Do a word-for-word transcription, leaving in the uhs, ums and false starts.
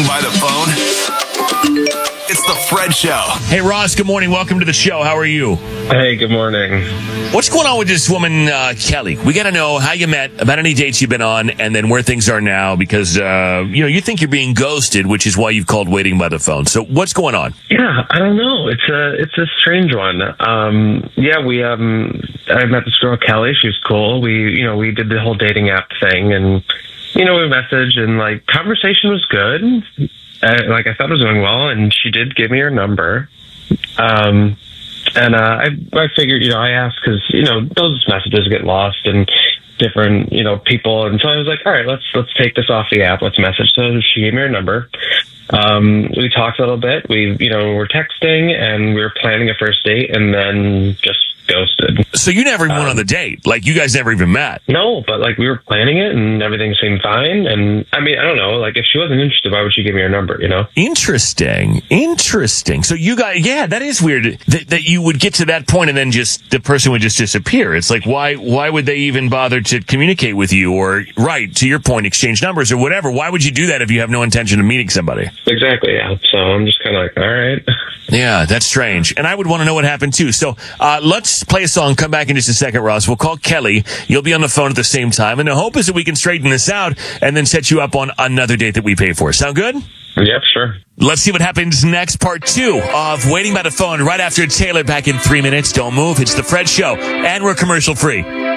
by the phone? It's the Fred Show. Hey, Ross, good morning. Welcome to the show. How are you? Hey, good morning. What's going on with this woman, uh, Kelly? We got to know how you met, about any dates you've been on, and then where things are now, because, uh, you know, you think you're being ghosted, which is why you've called waiting by the phone. So what's going on? Yeah, I don't know. It's a it's a strange one. Um, yeah, we um, I met this girl, Kelly. She was cool. We, you know, we did the whole dating app thing, and, you know, we messaged, and, like, conversation was good. Uh, like, I thought it was going well, and she did give me her number. Um, and uh, I, I figured, you know, I asked because, you know, those messages get lost and different, you know, people. And so I was like, all right, let's let's take this off the app. Let's message. So she gave me her number. Um, we talked a little bit. We, you know, were texting, and we were planning a first date, and then just ghosted. So you never even um, went on the date? Like, you guys never even met? No, but, like, we were planning it, and everything seemed fine. And, I mean, I don't know. Like, if she wasn't interested, why would she give me her number, you know? Interesting. Interesting. So you guys, yeah, that is weird that, that you would get to that point and then just, the person would just disappear. It's like, why, why would they even bother to communicate with you or, right, to your point, exchange numbers or whatever? Why would you do that if you have no intention of meeting somebody? Exactly, yeah. So I'm just kind of like, all right. Yeah, that's strange. And I would want to know what happened too. So uh, let's play a song. Come back in just a second, Ross. We'll call Kelly. You'll be on the phone at the same time. And the hope is that we can straighten this out and then set you up on another date that we pay for. Sound good? Yep, sure. Let's see what happens next. Part two of Waiting by the Phone right after Taylor back in three minutes. Don't move. It's the Fred Show. And we're commercial free.